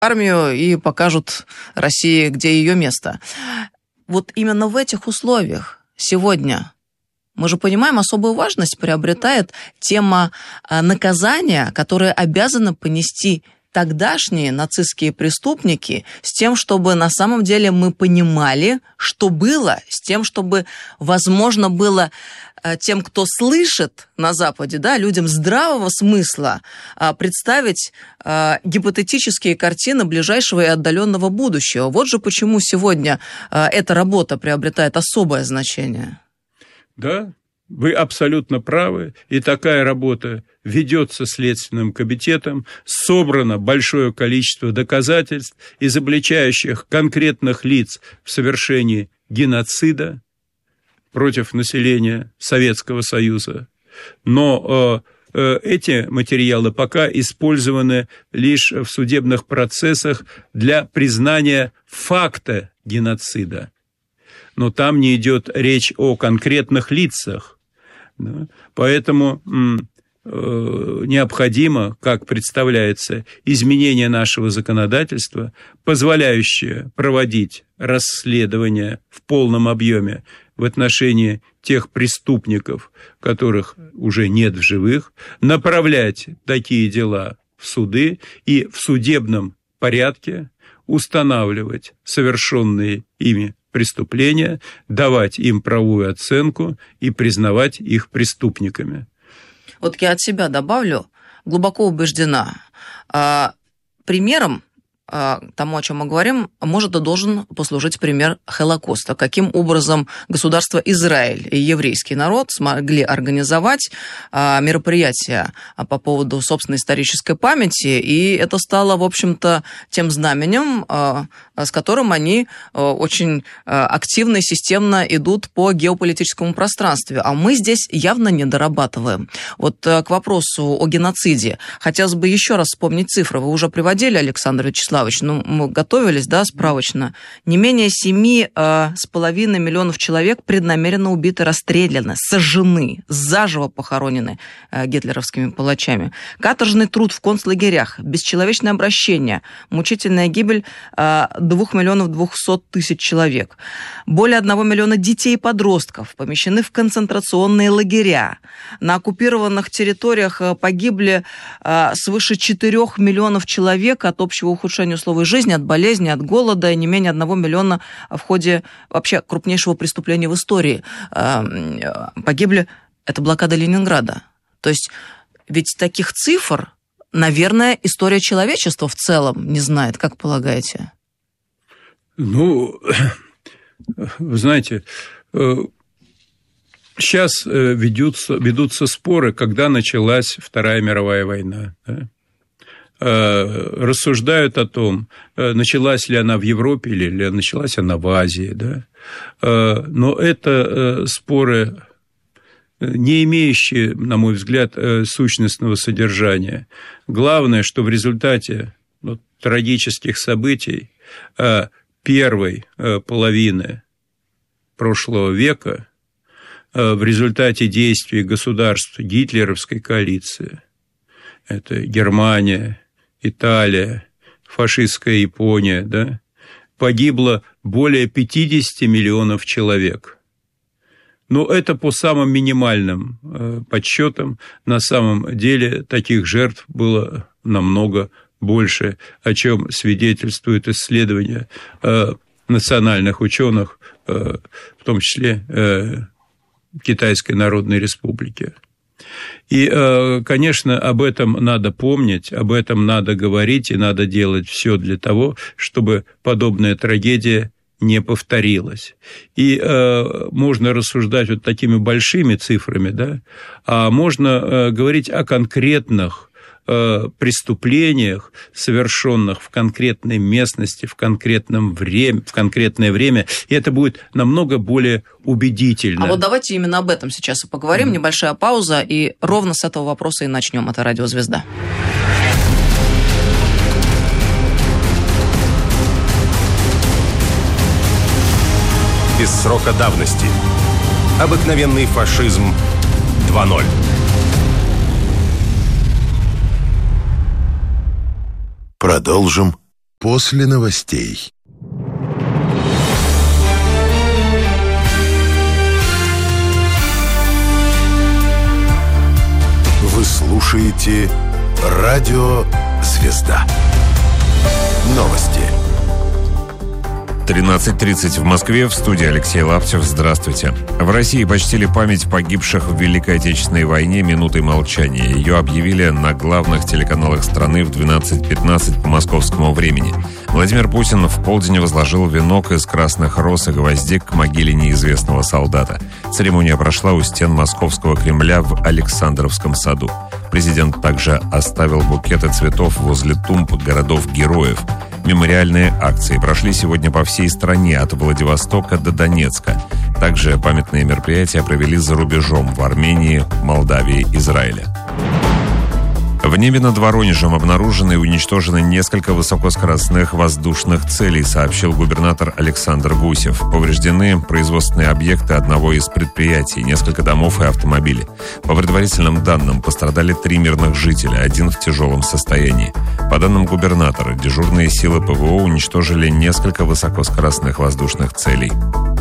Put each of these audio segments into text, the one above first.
армию и покажут России, где ее место. Вот именно в этих условиях сегодня, мы же понимаем, особую важность приобретает тема наказания, которое обязаны понести тогдашние нацистские преступники, с тем, чтобы на самом деле мы понимали, что было, с тем, чтобы возможно было тем, кто слышит на Западе, да, людям здравого смысла представить гипотетические картины ближайшего и отдаленного будущего. Вот же почему сегодня эта работа приобретает особое значение. Да, вы абсолютно правы, и такая работа ведется Следственным комитетом, собрано большое количество доказательств, изобличающих конкретных лиц в совершении геноцида против населения Советского Союза. Но эти материалы пока использованы лишь в судебных процессах для признания факта геноцида. Но там не идет речь о конкретных лицах. Да? Поэтому необходимо, как представляется, изменение нашего законодательства, позволяющее проводить расследование в полном объеме в отношении тех преступников, которых уже нет в живых, направлять такие дела в суды и в судебном порядке устанавливать совершенные ими преступления, давать им правовую оценку и признавать их преступниками. Вот я от себя добавлю, глубоко убеждена, примером тому, о чем мы говорим, может и должен послужить пример Холокоста. Каким образом государство Израиль и еврейский народ смогли организовать мероприятия по поводу собственной исторической памяти, и это стало, в общем-то, тем знаменем, с которым они очень активно и системно идут по геополитическому пространству. А мы здесь явно не дорабатываем. Вот к вопросу о геноциде. Хотелось бы еще раз вспомнить цифры. Вы уже приводили, Александр Вячеславович, мы готовились, да, справочно. Не менее 7,5 миллионов человек преднамеренно убиты, расстреляны, сожжены, заживо похоронены гитлеровскими палачами. Каторжный труд в концлагерях, бесчеловечное обращение, мучительная гибель 2 миллионов 200 тысяч человек. Более 1 миллиона детей и подростков помещены в концентрационные лагеря. На оккупированных территориях погибли свыше 4 миллионов человек от общего ухудшения условий жизни, от болезни, от голода, и не менее 1 миллиона в ходе вообще крупнейшего преступления в истории. Погибли, это блокада Ленинграда. То есть ведь таких цифр, наверное, история человечества в целом не знает, как полагаете? Ну, вы знаете, сейчас ведутся споры, когда началась Вторая мировая война. Да? Рассуждают о том, началась ли она в Европе или началась она в Азии. Да? Но это споры, не имеющие, на мой взгляд, сущностного содержания. Главное, что в результате трагических событий первой половины прошлого века, в результате действий государств гитлеровской коалиции, это Германия, Италия, фашистская Япония, да, погибло более 50 миллионов человек. Но это по самым минимальным подсчетам. На самом деле таких жертв было намного больше, о чем свидетельствуют исследования национальных ученых, в том числе Китайской Народной Республики. И, конечно, об этом надо помнить, об этом надо говорить, и надо делать все для того, чтобы подобная трагедия не повторилась. И можно рассуждать вот такими большими цифрами, да, а можно говорить о конкретных преступлениях, совершенных в конкретной местности, в конкретное время, и это будет намного более убедительно. А вот давайте именно об этом сейчас и поговорим. Небольшая пауза, и ровно с этого вопроса и начнем. Это «Радио Звезда». Без срока давности. Обыкновенный фашизм 2.0. Продолжим после новостей. Вы слушаете радио «Звезда». Новости. 13:30 в Москве. В студии Алексей Лаптев. Здравствуйте. В России почтили память погибших в Великой Отечественной войне минутой молчания. Ее объявили на главных телеканалах страны в 12:15 по московскому времени. Владимир Путин в полдень возложил венок из красных роз и гвоздик к могиле неизвестного солдата. Церемония прошла у стен Московского Кремля в Александровском саду. Президент также оставил букеты цветов возле тумб городов-героев. Мемориальные акции прошли сегодня по всей стране, от Владивостока до Донецка. Также памятные мероприятия провели за рубежом в Армении, Молдавии, Израиле. В небе над Воронежем обнаружены и уничтожены несколько высокоскоростных воздушных целей, сообщил губернатор Александр Гусев. Повреждены производственные объекты одного из предприятий, несколько домов и автомобили. По предварительным данным, пострадали 3 мирных жителя, 1 в тяжелом состоянии. По данным губернатора, дежурные силы ПВО уничтожили несколько высокоскоростных воздушных целей.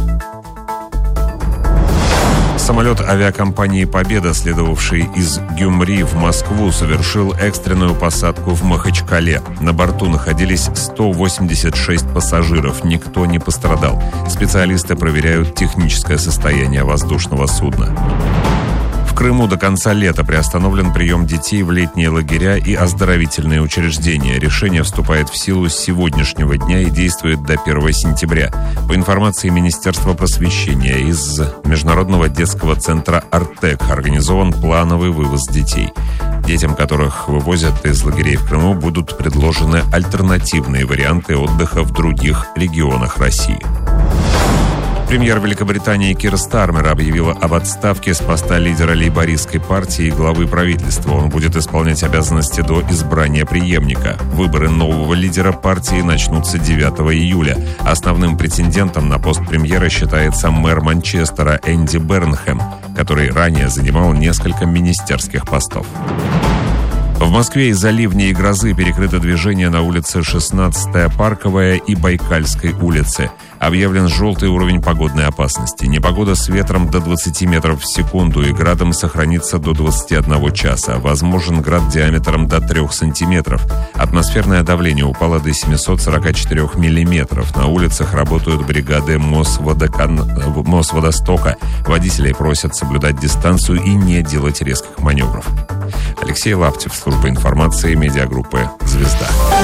Самолет авиакомпании «Победа», следовавший из Гюмри в Москву, совершил экстренную посадку в Махачкале. На борту находились 186 пассажиров, никто не пострадал. Специалисты проверяют техническое состояние воздушного судна. В Крыму до конца лета приостановлен прием детей в летние лагеря и оздоровительные учреждения. Решение вступает в силу с сегодняшнего дня и действует до 1 сентября. По информации Министерства просвещения, из Международного детского центра «Артек» организован плановый вывоз детей. Детям, которых вывозят из лагерей в Крыму, будут предложены альтернативные варианты отдыха в других регионах России. Премьер Великобритании Кир Стармер объявила об отставке с поста лидера лейбористской партии и главы правительства. Он будет исполнять обязанности до избрания преемника. Выборы нового лидера партии начнутся 9 июля. Основным претендентом на пост премьера считается мэр Манчестера Энди Бернхэм, который ранее занимал несколько министерских постов. В Москве из-за ливней и грозы перекрыто движение на улице 16-я Парковая и Байкальской улицы. Объявлен желтый уровень погодной опасности. Непогода с ветром до 20 метров в секунду и градом сохранится до 21 часа. Возможен град диаметром до 3 сантиметров. Атмосферное давление упало до 744 миллиметров. На улицах работают бригады Мосводостока. Водителей просят соблюдать дистанцию и не делать резких маневров. Алексей Лаптев, служба информации, медиагруппы «Звезда».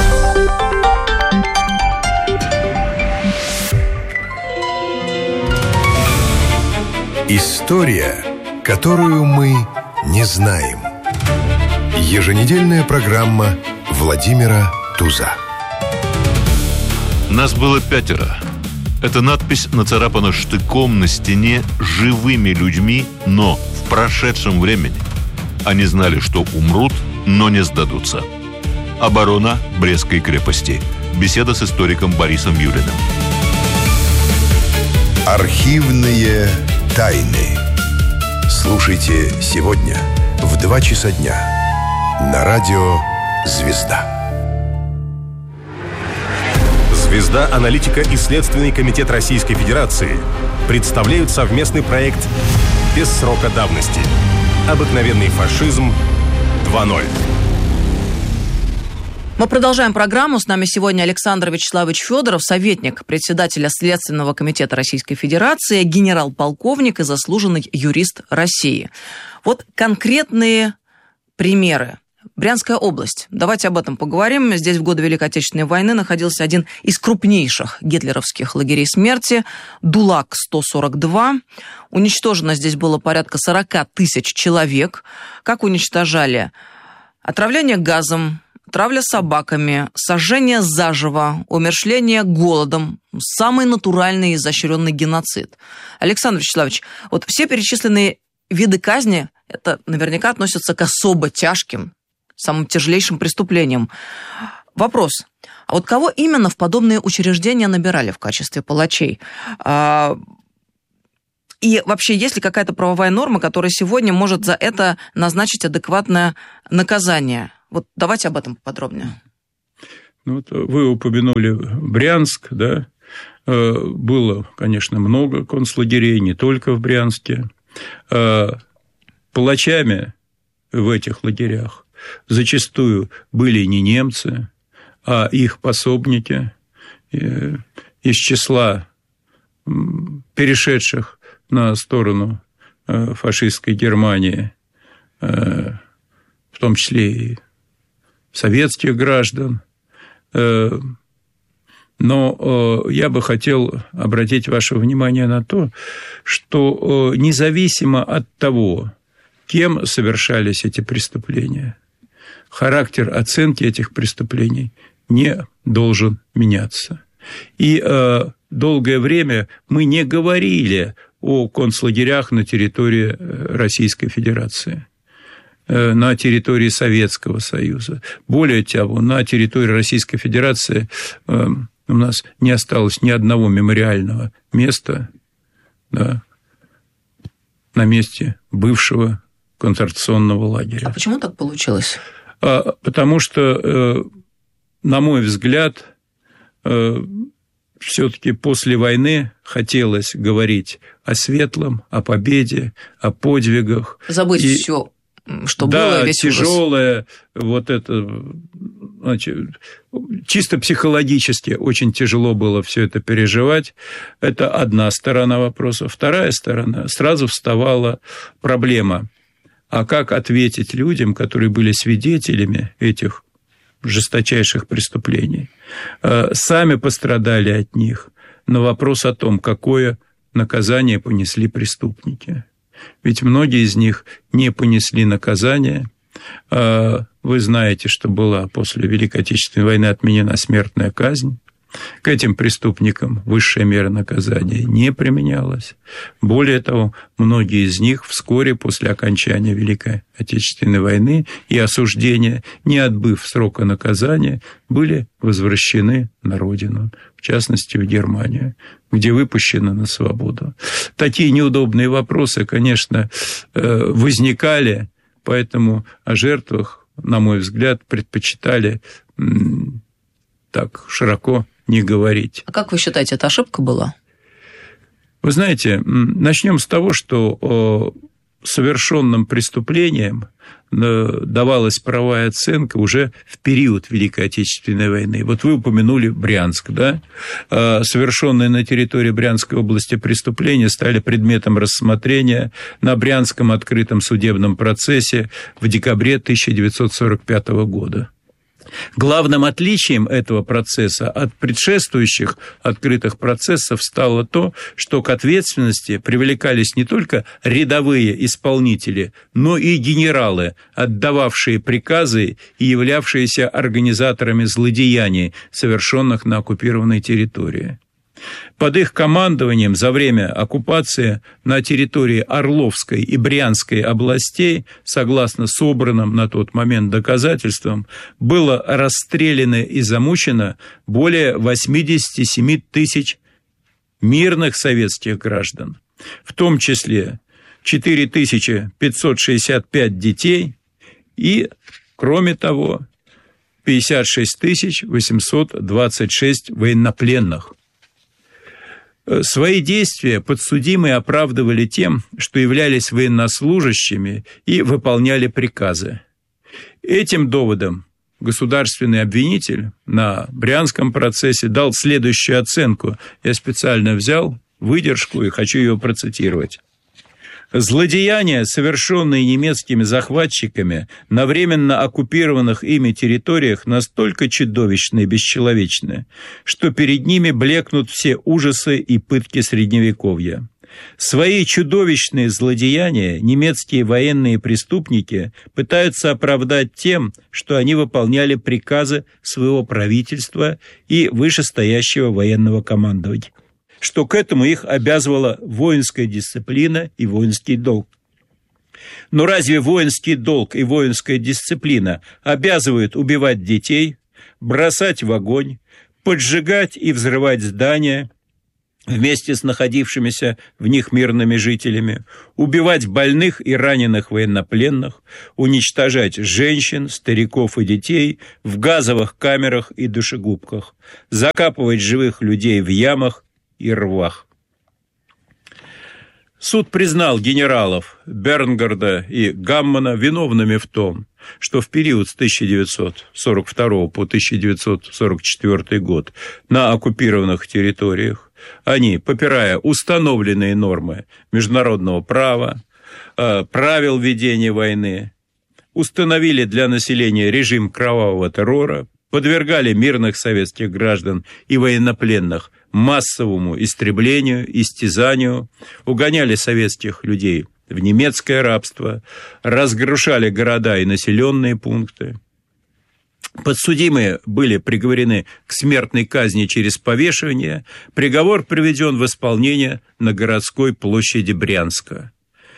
История, которую мы не знаем. Еженедельная программа Владимира Туза. Нас было 5. Эта надпись нацарапана штыком на стене живыми людьми, но в прошедшем времени. Они знали, что умрут, но не сдадутся. Оборона Брестской крепости. Беседа с историком Борисом Юлиным. Архивные тайны. Слушайте сегодня в 2 часа дня на радио «Звезда». «Звезда», аналитика и Следственный комитет Российской Федерации представляют совместный проект «Без срока давности. Обыкновенный фашизм 2.0». Мы продолжаем программу. С нами сегодня Александр Вячеславович Федоров, советник председателя Следственного комитета Российской Федерации, генерал-полковник и заслуженный юрист России. Вот конкретные примеры. Брянская область. Давайте об этом поговорим. Здесь в годы Великой Отечественной войны находился один из крупнейших гитлеровских лагерей смерти – ДУЛАГ-142. Уничтожено здесь было порядка 40 тысяч человек. Как уничтожали? Отравление газом, травля собаками, сожжение заживо, умерщвление голодом, самый натуральный и изощренный геноцид. Александр Вячеславович, вот все перечисленные виды казни, это наверняка относятся к особо тяжким, самым тяжелейшим преступлениям. Вопрос. А вот кого именно в подобные учреждения набирали в качестве палачей? И вообще, есть ли какая-то правовая норма, которая сегодня может за это назначить адекватное наказание? Вот давайте об этом подробнее. Вот вы упомянули Брянск, да? Было, конечно, много концлагерей, не только в Брянске. Палачами в этих лагерях зачастую были не немцы, а их пособники из числа перешедших на сторону фашистской Германии, в том числе и советских граждан. Но я бы хотел обратить ваше внимание на то, что независимо от того, кем совершались эти преступления, характер оценки этих преступлений не должен меняться. И долгое время мы не говорили о концлагерях на территории Российской Федерации, на территории Советского Союза. Более того, на территории Российской Федерации у нас не осталось ни одного мемориального места, да, на месте бывшего концентрационного лагеря. А почему так получилось? Потому что, на мой взгляд, все-таки после войны хотелось говорить о светлом, о победе, о подвигах. Забыть все, что было, весь ужас. Да, тяжелое, вот это, значит, чисто психологически очень тяжело было все это переживать. Это одна сторона вопроса. Вторая сторона, сразу вставала проблема: а как ответить людям, которые были свидетелями этих жесточайших преступлений, сами пострадали от них, на вопрос о том, какое наказание понесли преступники. Ведь многие из них не понесли наказание. Вы знаете, что была после Великой Отечественной войны отменена смертная казнь. К этим преступникам высшая мера наказания не применялась. Более того, многие из них вскоре после окончания Великой Отечественной войны и осуждения, не отбыв срока наказания, были возвращены на родину, в частности, в Германию, где выпущены на свободу. Такие неудобные вопросы, конечно, возникали, поэтому о жертвах, на мой взгляд, предпочитали так широко не говорить. А как вы считаете, это ошибка была? Вы знаете, начнем с того, что совершенным преступлениям давалась правовая оценка уже в период Великой Отечественной войны. Вот вы упомянули Брянск, да? Совершенные на территории Брянской области преступления стали предметом рассмотрения на Брянском открытом судебном процессе в декабре 1945 года. Главным отличием этого процесса от предшествующих открытых процессов стало то, что к ответственности привлекались не только рядовые исполнители, но и генералы, отдававшие приказы и являвшиеся организаторами злодеяний, совершенных на оккупированной территории. Под их командованием за время оккупации на территории Орловской и Брянской областей, согласно собранным на тот момент доказательствам, было расстреляно и замучено более 87 тысяч мирных советских граждан, в том числе 4565 детей и, кроме того, 56 826 военнопленных. Свои действия подсудимые оправдывали тем, что являлись военнослужащими и выполняли приказы. Этим доводом государственный обвинитель на Брянском процессе дал следующую оценку. Я специально взял выдержку и хочу ее процитировать. Злодеяния, совершенные немецкими захватчиками на временно оккупированных ими территориях, настолько чудовищны и бесчеловечны, что перед ними блекнут все ужасы и пытки Средневековья. Свои чудовищные злодеяния немецкие военные преступники пытаются оправдать тем, что они выполняли приказы своего правительства и вышестоящего военного командования, что к этому их обязывала воинская дисциплина и воинский долг. Но разве воинский долг и воинская дисциплина обязывают убивать детей, бросать в огонь, поджигать и взрывать здания, вместе с находившимися в них мирными жителями, убивать больных и раненых военнопленных, уничтожать женщин, стариков и детей в газовых камерах и душегубках, закапывать живых людей в ямах и рвах. Суд признал генералов Бернгарда и Гаммана виновными в том, что в период с 1942 по 1944 год на оккупированных территориях они, попирая установленные нормы международного права, правил ведения войны, установили для населения режим кровавого террора, подвергали мирных советских граждан и военнопленных массовому истреблению, истязанию, угоняли советских людей в немецкое рабство, разгрушали города и населенные пункты. Подсудимые были приговорены к смертной казни через повешивание, приговор приведен в исполнение на городской площади Брянска.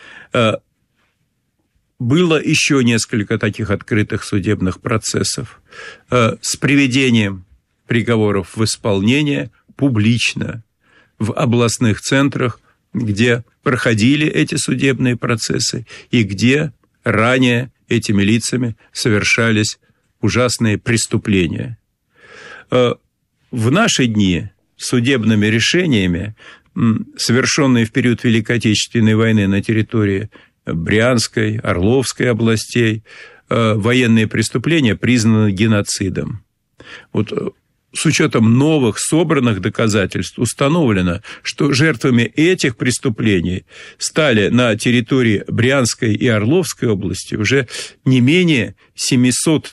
Было еще несколько таких открытых судебных процессов с приведением приговоров в исполнение публично в областных центрах, где проходили эти судебные процессы и где ранее этими лицами совершались ужасные преступления. В наши дни судебными решениями, совершенные в период Великой Отечественной войны на территории Брянской, Орловской областей, военные преступления признаны геноцидом. Вот с учетом новых собранных доказательств установлено, что жертвами этих преступлений стали на территории Брянской и Орловской области уже не менее 700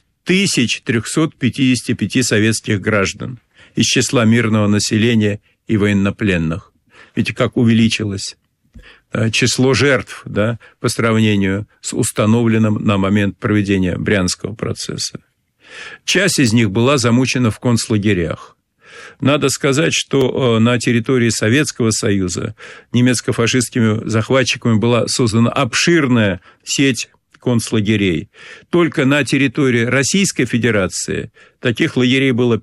355 советских граждан из числа мирного населения и военнопленных. Видите, как увеличилось число жертв, да, по сравнению с установленным на момент проведения Брянского процесса. Часть из них была замучена в концлагерях. Надо сказать, что на территории Советского Союза немецко-фашистскими захватчиками была создана обширная сеть концлагерей. Только на территории Российской Федерации таких лагерей было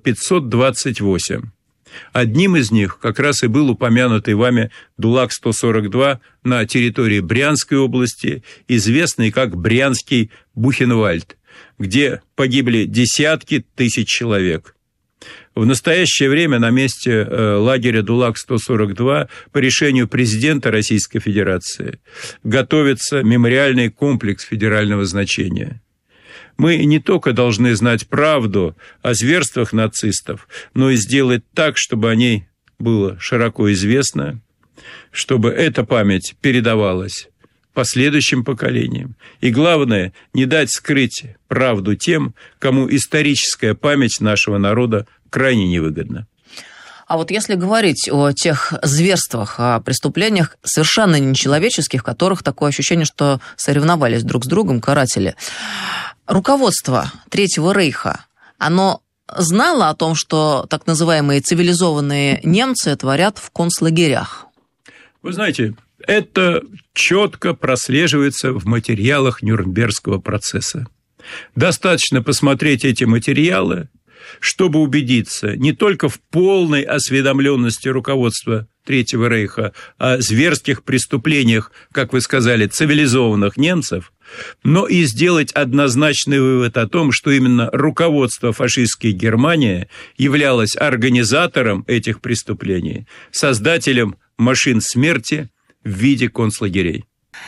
528. Одним из них как раз и был упомянутый вами ДУЛАГ-142 на территории Брянской области, известный как Брянский Бухенвальд, где погибли десятки тысяч человек. В настоящее время на месте лагеря ДУЛАГ-142 по решению президента Российской Федерации готовится мемориальный комплекс федерального значения. Мы не только должны знать правду о зверствах нацистов, но и сделать так, чтобы о ней было широко известно, чтобы эта память передавалась последующим поколениям. И главное, не дать скрыть правду тем, кому историческая память нашего народа крайне невыгодна. А вот если говорить о тех зверствах, о преступлениях совершенно нечеловеческих, в которых такое ощущение, что соревновались друг с другом каратели, руководство Третьего Рейха, оно знало о том, что так называемые цивилизованные немцы творят в концлагерях? Вы знаете, это четко прослеживается в материалах Нюрнбергского процесса. Достаточно посмотреть эти материалы, чтобы убедиться не только в полной осведомленности руководства Третьего Рейха о зверских преступлениях, как вы сказали, цивилизованных немцев, но и сделать однозначный вывод о том, что именно руководство фашистской Германии являлось организатором этих преступлений, создателем машин смерти в виде концлагерей.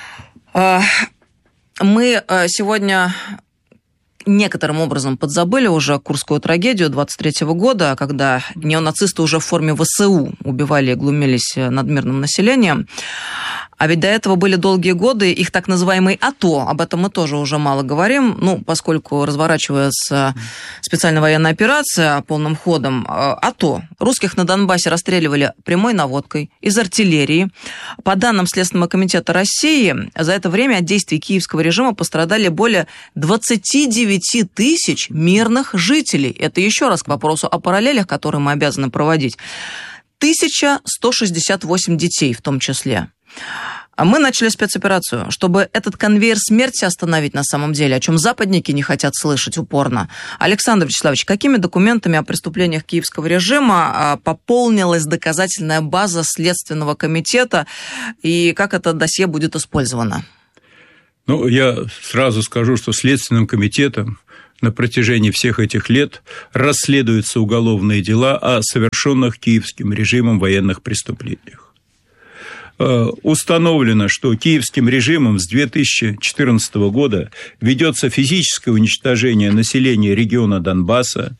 Мы сегодня некоторым образом подзабыли уже Курскую трагедию 23 года, когда неонацисты уже в форме ВСУ убивали и глумились над мирным населением. А ведь до этого были долгие годы их так называемый АТО. Об этом мы тоже уже мало говорим, поскольку разворачивается специальная военная операция полным ходом. АТО. Русских на Донбассе расстреливали прямой наводкой из артиллерии. По данным Следственного комитета России, за это время от действий киевского режима пострадали более 29 тысяч мирных жителей. Это еще раз к вопросу о параллелях, которые мы обязаны проводить. 1168 детей в том числе. А мы начали спецоперацию, чтобы этот конвейер смерти остановить на самом деле, о чем западники не хотят слышать упорно. Александр Вячеславович, какими документами о преступлениях киевского режима пополнилась доказательная база Следственного комитета, и как это досье будет использовано? Ну, я сразу скажу, что Следственным комитетом на протяжении всех этих лет расследуются уголовные дела о совершенных киевским режимом военных преступлениях. Установлено, что киевским режимом с 2014 года ведется физическое уничтожение населения региона Донбасса,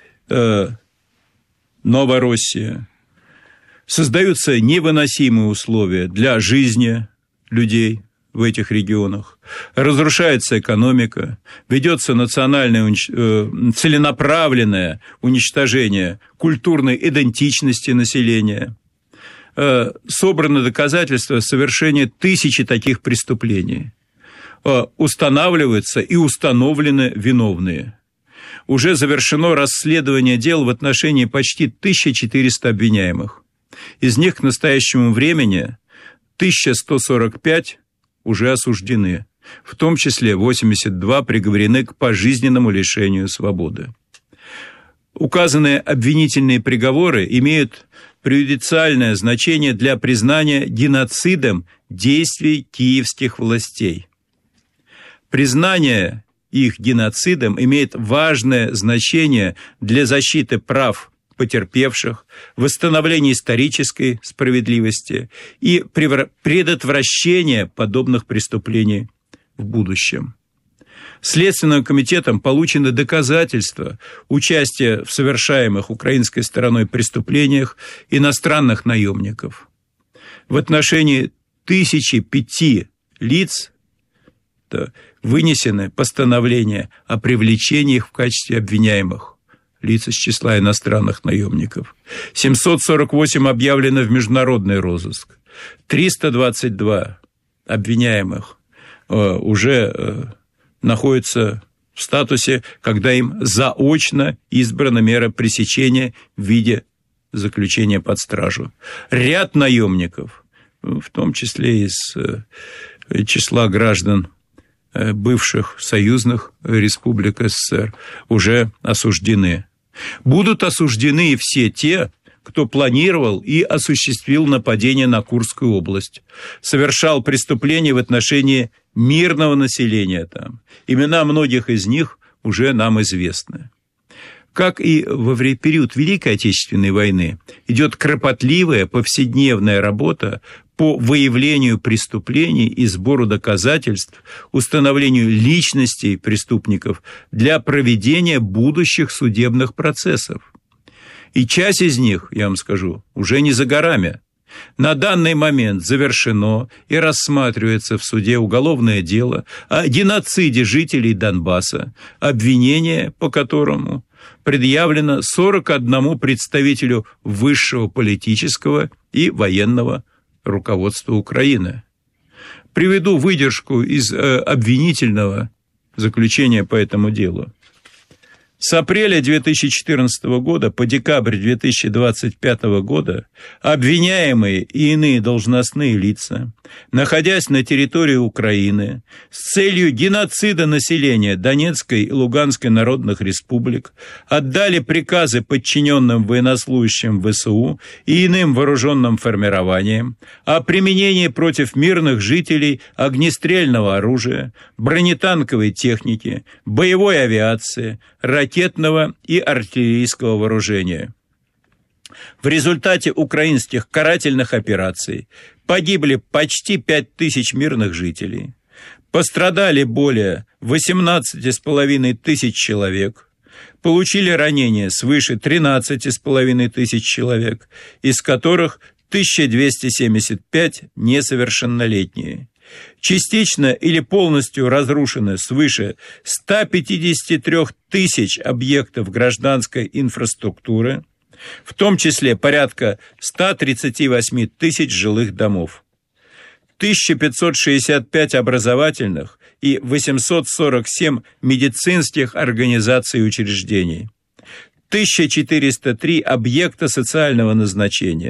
Новороссия. Создаются невыносимые условия для жизни людей в этих регионах. Разрушается экономика, ведется национальное целенаправленное уничтожение культурной идентичности населения. Собраны доказательства совершения тысячи таких преступлений. Устанавливаются и установлены виновные. Уже завершено расследование дел в отношении почти 1400 обвиняемых. Из них к настоящему времени 1145 уже осуждены, в том числе 82 приговорены к пожизненному лишению свободы. Указанные обвинительные приговоры имеют преюдициальное значение для признания геноцидом действий киевских властей. Признание их геноцидом имеет важное значение для защиты прав потерпевших, восстановления исторической справедливости и предотвращения подобных преступлений в будущем. Следственным комитетом получены доказательства участия в совершаемых украинской стороной преступлениях иностранных наемников. В отношении 1005 лиц вынесены постановления о привлечении их в качестве обвиняемых, лиц из числа иностранных наемников. 748 объявлено в международный розыск. 322 обвиняемых уже находятся в статусе, когда им заочно избрана мера пресечения в виде заключения под стражу. Ряд наемников, в том числе из числа граждан бывших союзных республик СССР, уже осуждены. Будут осуждены и все те, кто планировал и осуществил нападение на Курскую область, совершал преступления в отношении мирного населения там. Имена многих из них уже нам известны. Как и во период Великой Отечественной войны, идет кропотливая повседневная работа по выявлению преступлений и сбору доказательств, установлению личностей преступников для проведения будущих судебных процессов. И часть из них, я вам скажу, уже не за горами. На данный момент завершено и рассматривается в суде уголовное дело о геноциде жителей Донбасса, обвинение по которому предъявлено 41 представителю высшего политического и военного руководства Украины. Приведу выдержку из обвинительного заключения по этому делу. С апреля 2014 года по декабрь 2025 года обвиняемые и иные должностные лица, находясь на территории Украины с целью геноцида населения Донецкой и Луганской народных республик, отдали приказы подчиненным военнослужащим ВСУ и иным вооруженным формированиям о применении против мирных жителей огнестрельного оружия, бронетанковой техники, боевой авиации, ракетного и артиллерийского вооружения. В результате украинских карательных операций погибли почти 5000 мирных жителей, пострадали более 18,5 тысяч человек, получили ранения свыше 13,5 тысяч человек, из которых 1275 несовершеннолетние. Частично или полностью разрушены свыше 153 тысяч объектов гражданской инфраструктуры, в том числе порядка 138 тысяч жилых домов, 1565 образовательных и 847 медицинских организаций и учреждений, 1403 объекта социального назначения,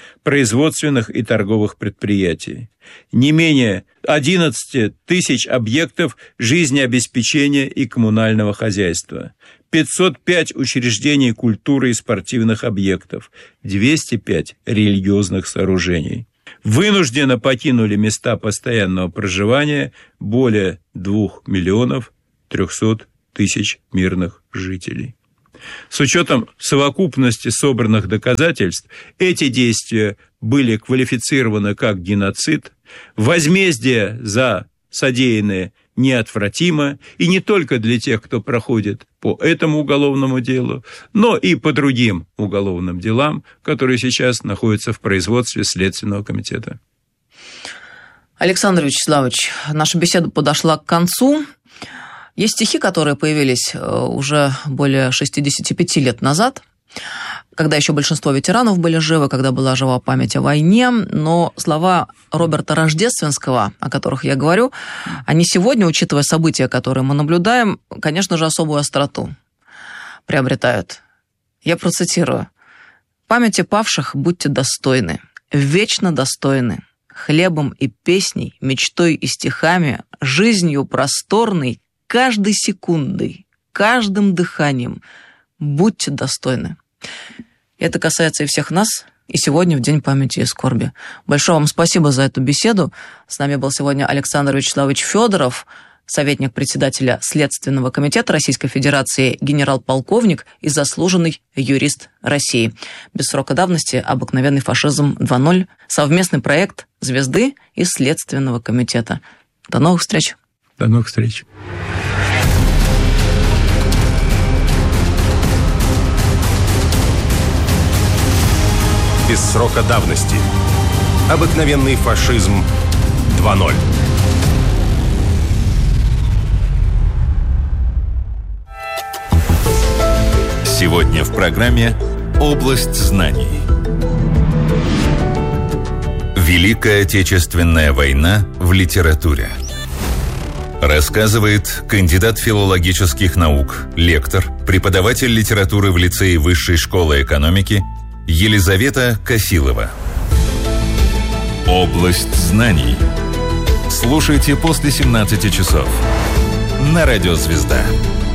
производственных и торговых предприятий. Не менее 11 тысяч объектов жизнеобеспечения и коммунального хозяйства, 505 учреждений культуры и спортивных объектов, 205 религиозных сооружений. Вынужденно покинули места постоянного проживания более 2 миллионов 300 тысяч мирных жителей. С учетом совокупности собранных доказательств, эти действия были квалифицированы как геноцид, возмездие за содеянное неотвратимо, и не только для тех, кто проходит по этому уголовному делу, но и по другим уголовным делам, которые сейчас находятся в производстве Следственного комитета. Александр Вячеславович, наша беседа подошла к концу. Есть стихи, которые появились уже более 65 лет назад, когда еще большинство ветеранов были живы, когда была жива память о войне, но слова Роберта Рождественского, о которых я говорю, они сегодня, учитывая события, которые мы наблюдаем, конечно же, особую остроту приобретают. Я процитирую. «Памяти павших будьте достойны, вечно достойны, хлебом и песней, мечтой и стихами, жизнью просторной, каждой секундой, каждым дыханием будьте достойны». Это касается и всех нас, и сегодня в День памяти и скорби. Большое вам спасибо за эту беседу. С нами был сегодня Александр Вячеславович Федоров, советник председателя Следственного комитета Российской Федерации, генерал-полковник и заслуженный юрист России. Без срока давности «Обыкновенный фашизм 2.0». Совместный проект «Звезды» и Следственного комитета. До новых встреч. До новых встреч. Без срока давности. Обыкновенный фашизм 2.0. Сегодня в программе «Область знаний». Великая Отечественная война в литературе. Рассказывает кандидат филологических наук, лектор, преподаватель литературы в лицее Высшей школы экономики Елизавета Косилова. Область знаний. Слушайте после 17 часов на радио «Звезда».